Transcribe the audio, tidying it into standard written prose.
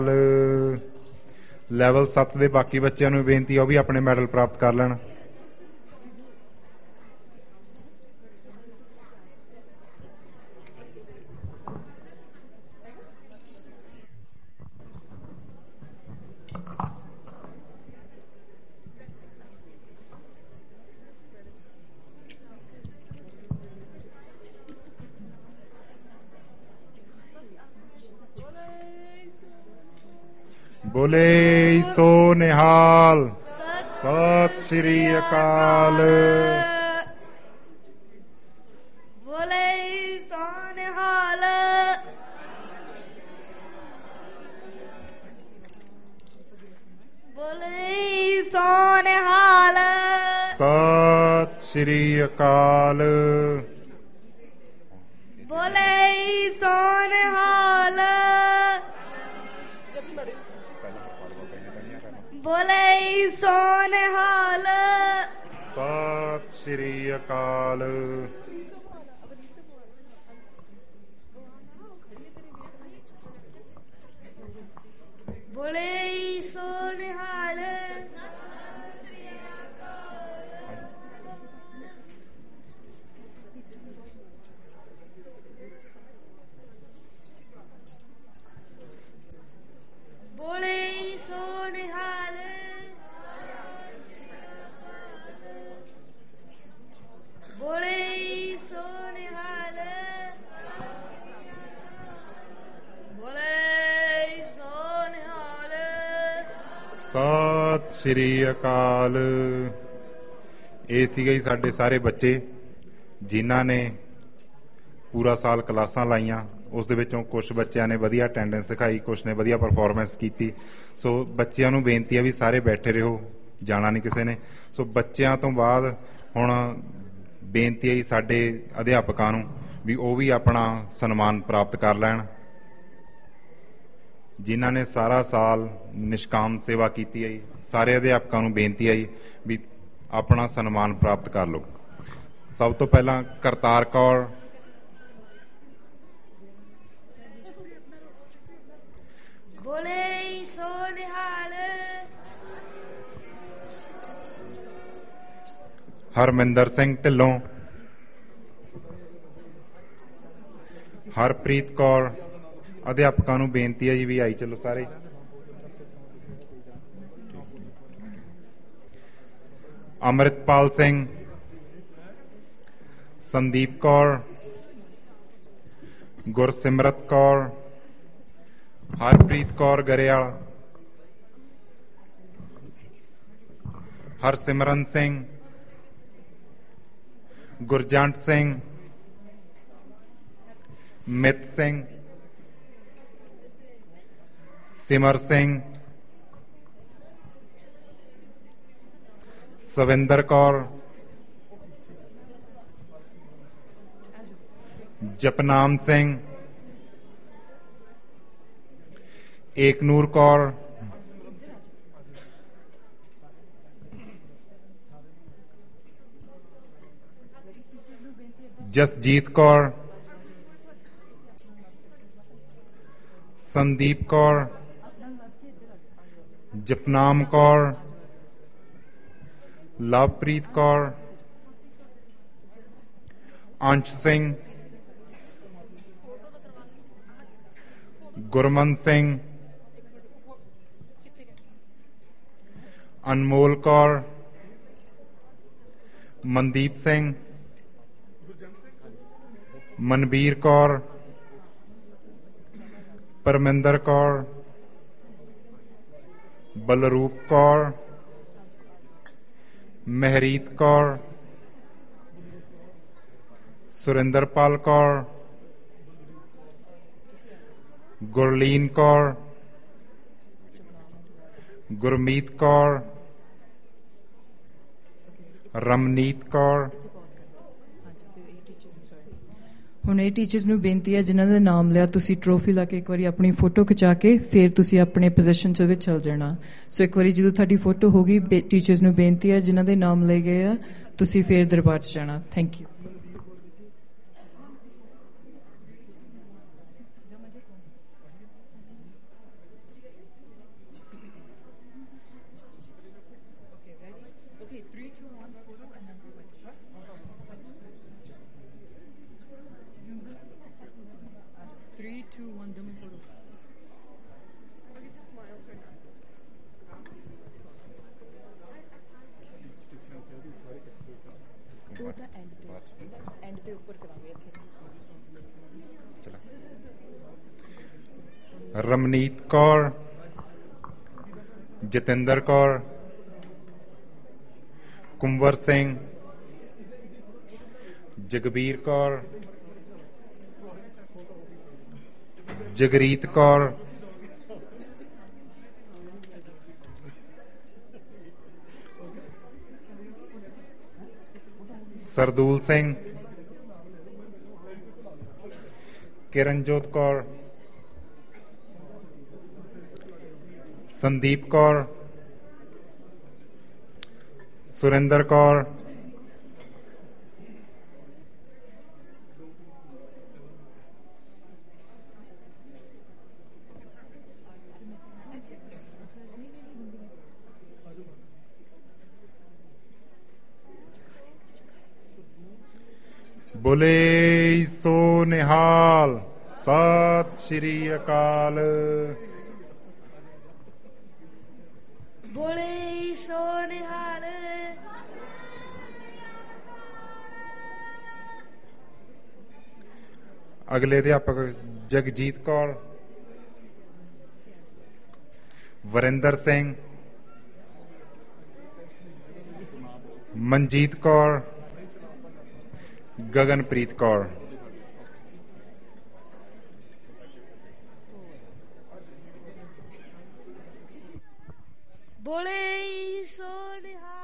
Level 7 ਦੇ ਬਾਕੀ ਬੱਚਿਆਂ ਨੂੰ ਬੇਨਤੀ ਆ ਉਹ ਵੀ ਆਪਣੇ ਮੈਡਲ ਪ੍ਰਾਪਤ ਕਰ ਲੈਣ। ਬੋਲੇ ਸੋ ਨਿਹਾਲ। ਸਤਿ ਸ਼੍ਰੀ ਅਕਾਲ। ਬੋਲੇ ਸੋ ਨਿਹਾਲ। ਬੋਲੇ ਸੋ ਨਿਹਾਲ। ਸਤਿ ਸ਼੍ਰੀ ਅਕਾਲ। ਬੋਲੇ ਸੋ ਨਿਹਾਲ। ਬੋਲੇ ਸੋ ਨਿਹਾਲ। ਸਤਿ ਸ਼੍ਰੀ ਅਕਾਲ। ਬੋਲੇ ਸੋ ਨਿਹਾਲ। ਬੋਲੇ ਸੋ ਨਿਹਾਲ। ਬੋਲੇ ਸੋ ਨਿਹਾਲ। ਬੋਲੇ ਸੋ ਨਿਹਾਲ। ਸਤਿ ਸ਼੍ਰੀ ਅਕਾਲ। ਇਹ ਸੀਗੇ ਸਾਡੇ ਸਾਰੇ ਬੱਚੇ ਜਿਨ੍ਹਾਂ ਨੇ ਪੂਰਾ ਸਾਲ ਕਲਾਸਾਂ ਲਾਈਆਂ। ਉਸ ਦੇ ਵਿੱਚੋਂ ਕੁਝ ਬੱਚਿਆਂ ਨੇ ਵਧੀਆ ਅਟੈਂਡੈਂਸ ਦਿਖਾਈ, ਕੁਝ ਨੇ ਵਧੀਆ ਪਰਫਾਰਮੈਂਸ ਕੀਤੀ। ਸੋ ਬੱਚਿਆਂ ਨੂੰ ਬੇਨਤੀ ਹੈ ਵੀ ਸਾਰੇ ਬੈਠੇ ਰਹੋ, ਜਾਣਾ ਨਹੀਂ ਕਿਸੇ ਨੇ। ਸੋ ਬੱਚਿਆਂ ਤੋਂ ਬਾਅਦ ਹੁਣ ਬੇਨਤੀ ਹੈ ਜੀ ਸਾਡੇ ਅਧਿਆਪਕਾਂ ਨੂੰ ਵੀ ਉਹ ਵੀ ਆਪਣਾ ਸਨਮਾਨ ਪ੍ਰਾਪਤ ਕਰ ਲੈਣ। ਜਿਨ੍ਹਾਂ ਨੇ ਸਾਰਾ ਸਾਲ ਨਿਸ਼ਕਾਮ ਸੇਵਾ ਕੀਤੀ ਹੈ ਜੀ, ਸਾਰੇ ਅਧਿਆਪਕਾਂ ਨੂੰ ਬੇਨਤੀ ਹੈ ਜੀ ਵੀ ਆਪਣਾ ਸਨਮਾਨ ਪ੍ਰਾਪਤ ਕਰ ਲਓ। ਸਭ ਤੋਂ ਪਹਿਲਾਂ ਕਰਤਾਰ ਕੌਰ, ਬੋਲੇ ਸੋ ਨਿਹਾਲ। ਹਰਮਿੰਦਰ ਸਿੰਘ ਢਿੱਲੋਂ, ਹਰਪ੍ਰੀਤ ਕੌਰ। ਅਧਿਆਪਕਾਂ ਨੂੰ ਬੇਨਤੀ ਹੈ ਜੀ ਵੀ ਆਈ ਚਲੋ ਸਾਰੇ। ਅੰਮ੍ਰਿਤਪਾਲ ਸਿੰਘ, ਸੰਦੀਪ ਕੌਰ, ਗੁਰਸਿਮਰਤ ਕੌਰ, ਹਰਪ੍ਰੀਤ ਕੌਰ ਗਰੇਵਾਲ, ਹਰਸਿਮਰਨ ਸਿੰਘ, ਗੁਰਜੰਟ ਸਿੰਘ, ਮਿਤ ਸਿੰਘ, ਸਿਮਰ ਸਿੰਘ, ਸਵਿੰਦਰ ਕੌਰ, ਜਪਨਾਮ ਸਿੰਘ, ਏਕਨੂਰ ਕੌਰ, ਜਸਜੀਤ ਕੌਰ, ਸੰਦੀਪ ਕੌਰ, ਜਪਨਾਮ ਕੌਰ, ਲਵਪ੍ਰੀਤ ਕੌਰ, ਅੰਸ਼ ਸਿੰਘ, ਗੁਰਮਨ ਸਿੰਘ, ਅਨਮੋਲ ਕੌਰ, ਮਨਦੀਪ ਸਿੰਘ, ਮਨਬੀਰ ਕੌਰ, ਪਰਮਿੰਦਰ ਕੌਰ, ਬਲਰੂਪ ਕੌਰ, ਮਹਿਰੀਤ ਕੌਰ, ਸੁਰਿੰਦਰਪਾਲ ਕੌਰ, ਗੁਰਲੀਨ ਕੌਰ, ਗੁਰਮੀਤ ਕੌਰ, ਰਮਨੀਤ ਕੌਰ। ਹੁਣ ਇਹ ਟੀਚਰਸ ਨੂੰ ਬੇਨਤੀ ਹੈ ਜਿਨ੍ਹਾਂ ਦਾ ਨਾਮ ਲਿਆ ਤੁਸੀਂ ਟਰੋਫੀ ਲਾ ਕੇ ਇੱਕ ਵਾਰੀ ਆਪਣੀ ਫੋਟੋ ਖਿਚਾ ਕੇ ਫਿਰ ਤੁਸੀਂ ਆਪਣੇ ਪੋਜੀਸ਼ਨ 'ਚ ਵਿੱਚ ਚਲ ਜਾਣਾ। ਸੋ ਇੱਕ ਵਾਰੀ ਜਦੋਂ ਤੁਹਾਡੀ ਫੋਟੋ ਹੋ ਗਈ ਟੀਚਰਸ ਨੂੰ ਬੇਨਤੀ ਹੈ ਜਿਨ੍ਹਾਂ ਦੇ ਨਾਮ ਲਏ ਗਏ ਆ ਤੁਸੀਂ ਫਿਰ ਦਰਬਾਰ 'ਚ ਜਾਣਾ। Thank you. ਰਮਨੀਤ ਕੌਰ, ਜਤਿੰਦਰ ਕੌਰ, ਕੁੰਵਰ ਸਿੰਘ, ਜਗਬੀਰ ਕੌਰ, ਜਗਰੀਤ ਕੌਰ, ਸਰਦੂਲ ਸਿੰਘ, ਕਿਰਨਜੋਤ ਕੌਰ, ਸੰਦੀਪ ਕੌਰ, ਸੁਰਿੰਦਰ ਕੌਰ, ਬੋਲੇ ਸੋ ਨਿਹਾਲ। ਸਤਿ ਸ਼੍ਰੀ ਅਕਾਲ। ਬੋਲੇ ਸੋ ਨਿਹਾਲ। ਅਗਲੇ ਅਧਿਆਪਕ ਜਗਜੀਤ ਕੌਰ, ਵਰਿੰਦਰ ਸਿੰਘ, ਮਨਜੀਤ ਕੌਰ, ਗਗਨਪ੍ਰੀਤ ਕੌਰ। ਬੋਲੇ ਸੋ ਨਿਹਾਲ।